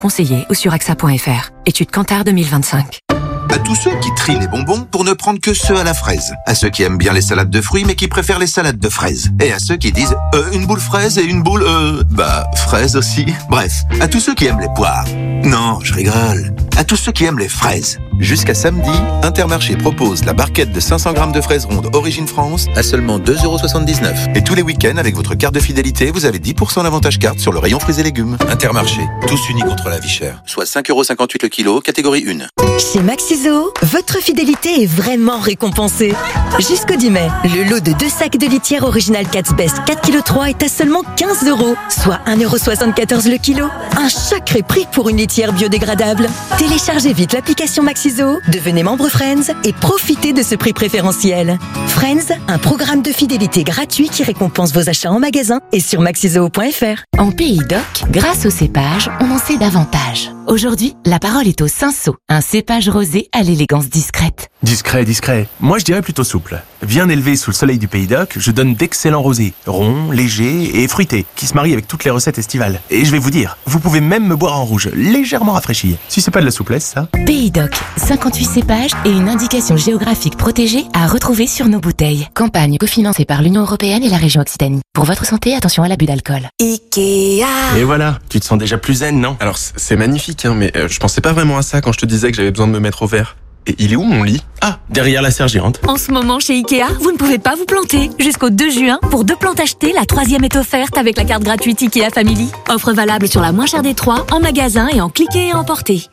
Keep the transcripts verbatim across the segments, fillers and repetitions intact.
Conseiller ou sur A X A point F R. Étude Kantar deux mille vingt-cinq. À tous ceux qui trient les bonbons pour ne prendre que ceux à la fraise. À ceux qui aiment bien les salades de fruits mais qui préfèrent les salades de fraises. Et à ceux qui disent euh, une boule fraise et une boule euh... bah fraise aussi. Bref, à tous ceux qui aiment les poires. Non, je rigole. À tous ceux qui aiment les fraises. Jusqu'à samedi, Intermarché propose la barquette de cinq cents grammes de fraises rondes Origine France à seulement deux euros soixante-dix-neuf. Et tous les week-ends, avec votre carte de fidélité, vous avez dix pour cent d'avantage carte sur le rayon fruits et légumes. Intermarché, tous unis contre la vie chère. Soit cinq euros cinquante-huit le kilo, catégorie un. Chez Maxiso, votre fidélité est vraiment récompensée. Jusqu'au dix mai, le lot de deux sacs de litière original Cat's Best quatre virgule trois kilos est à seulement quinze euros, soit un euro soixante-quatorze le kilo. Un sacré prix pour une litière biodégradable. Téléchargez vite l'application Maxiso, devenez membre Friends et profitez de ce prix préférentiel. Friends, un programme de fidélité gratuit qui récompense vos achats en magasin et sur maxiso point F R. En Pays d'Oc, grâce au cépage, on en sait davantage. Aujourd'hui, la parole est au Cinsault, un cépage rosé à l'élégance discrète. Discret, discret. Moi, je dirais plutôt souple. Bien élevé sous le soleil du Pays d'Oc, je donne d'excellents rosés, ronds, légers et fruités, qui se marient avec toutes les recettes estivales. Et je vais vous dire, vous pouvez même me boire en rouge, légèrement rafraîchi. Si c'est pas de la souplesse, ça. Pays d'Oc, cinquante-huit cépages et une indication géographique protégée à retrouver sur nos bouteilles. Campagne cofinancée par l'Union Européenne et la région Occitanie. Pour votre santé, attention à l'abus d'alcool. Ikea. Et voilà, tu te sens déjà plus zen, non? Alors, c'est magnifique, hein, mais euh, je pensais pas vraiment à ça quand je te disais que j'avais besoin de me mettre au vert. Et il est où mon lit? Ah, derrière la serre géante. En ce moment, chez Ikea, vous ne pouvez pas vous planter. Jusqu'au deux juin, pour deux plantes achetées, la troisième est offerte avec la carte gratuite Ikea Family. Offre valable sur la moins chère des trois, en magasin et en cliquer et emporter.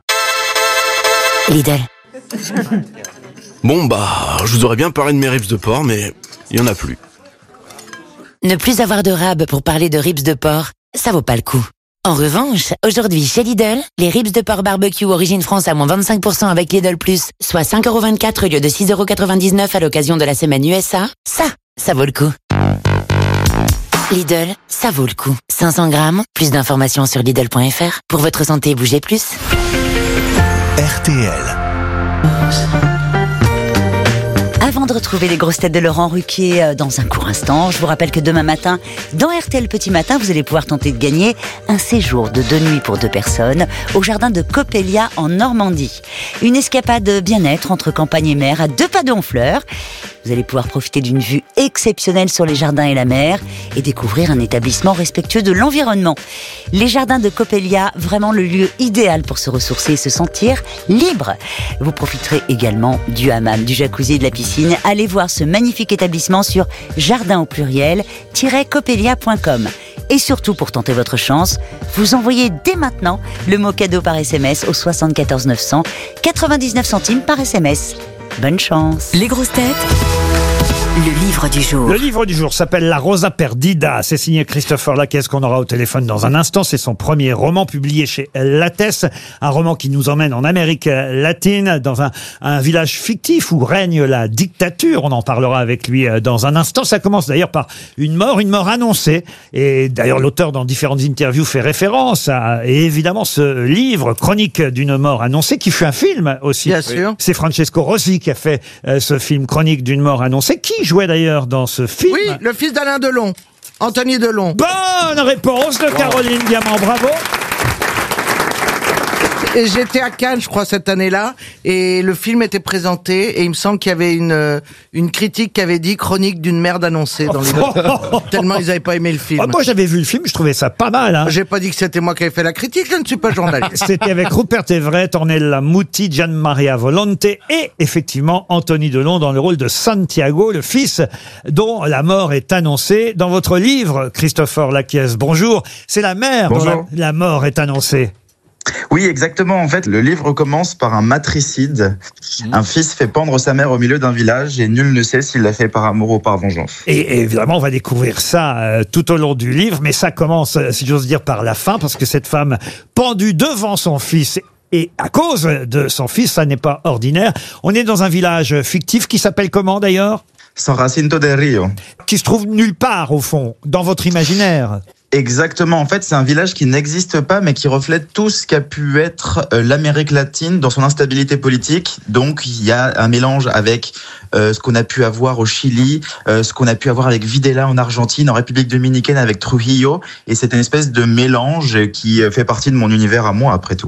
Lidl. Bon bah, je vous aurais bien parlé de mes ribs de porc, mais il y en a plus. Ne plus avoir de rab pour parler de ribs de porc, ça vaut pas le coup. En revanche, aujourd'hui chez Lidl, les ribs de porc barbecue Origine France à moins vingt-cinq pour cent avec Lidl Plus, soit cinq euros vingt-quatre au lieu de six euros quatre-vingt-dix-neuf à l'occasion de la semaine U S A, ça, ça vaut le coup. Lidl, ça vaut le coup. cinq cents grammes, plus d'informations sur Lidl point F R. Pour votre santé, bougez plus. R T L. Avant de retrouver les grosses têtes de Laurent Ruquier dans un court instant, je vous rappelle que demain matin, dans R T L Petit Matin, vous allez pouvoir tenter de gagner un séjour de deux nuits pour deux personnes au jardin de Coppelia en Normandie. Une escapade bien-être entre campagne et mer à deux pas de Honfleur. Vous allez pouvoir profiter d'une vue exceptionnelle sur les jardins et la mer et découvrir un établissement respectueux de l'environnement. Les jardins de Coppelia, vraiment le lieu idéal pour se ressourcer et se sentir libre. Vous profiterez également du hammam, du jacuzzi et de la piscine. Allez voir ce magnifique établissement sur jardin au pluriel tiret coppelia point com. Et surtout, pour tenter votre chance, vous envoyez dès maintenant le mot cadeau par S M S au soixante-quatorze neuf cents, quatre-vingt-dix-neuf centimes par S M S. Bonne chance. Les grosses têtes, le livre du jour. Le livre du jour s'appelle La Rosa Perdida. C'est signé Christopher Lacaisse qu'on aura au téléphone dans un instant. C'est son premier roman publié chez Lattès. Un roman qui nous emmène en Amérique latine, dans un, un village fictif où règne la dictature. On en parlera avec lui dans un instant. Ça commence d'ailleurs par une mort, une mort annoncée. Et d'ailleurs, l'auteur, dans différentes interviews, fait référence à, et évidemment, ce livre, Chronique d'une mort annoncée, qui fut un film aussi. Bien sûr. C'est Francesco Rosi qui a fait euh, ce film Chronique d'une mort annoncée. Qui jouait d'ailleurs dans ce film? Oui, le fils d'Alain Delon, Anthony Delon. Bonne réponse de Caroline Diamant, bravo. Et j'étais à Cannes, je crois, cette année-là, et le film était présenté, et il me semble qu'il y avait une, une critique qui avait dit Chronique d'une merde annoncée dans les tellement ils n'avaient pas aimé le film. Ah, moi j'avais vu le film, je trouvais ça pas mal. Hein. J'ai pas dit que c'était moi qui avais fait la critique, je ne suis pas journaliste. C'était avec Rupert Everett, Ornella Muti, Gian Maria Volonte et effectivement Anthony Delon dans le rôle de Santiago, le fils dont la mort est annoncée. Dans votre livre, Christopher Lacaisse, bonjour, c'est la mère dont la, la mort est annoncée. Oui, exactement. En fait, le livre commence par un matricide. Mmh. Un fils fait pendre sa mère au milieu d'un village et nul ne sait s'il l'a fait par amour ou par vengeance. Et, et évidemment, on va découvrir ça euh, tout au long du livre, mais ça commence, si j'ose dire, par la fin, parce que cette femme pendue devant son fils et à cause de son fils, ça n'est pas ordinaire. On est dans un village fictif qui s'appelle comment d'ailleurs ? San Jacinto del Rio. Qui se trouve nulle part, au fond, dans votre imaginaire. Exactement. En fait, c'est un village qui n'existe pas, mais qui reflète tout ce qu'a pu être euh, l'Amérique latine dans son instabilité politique. Donc, il y a un mélange avec euh, ce qu'on a pu avoir au Chili, euh, ce qu'on a pu avoir avec Videla en Argentine, en République dominicaine avec Trujillo. Et c'est une espèce de mélange qui fait partie de mon univers à moi, après tout.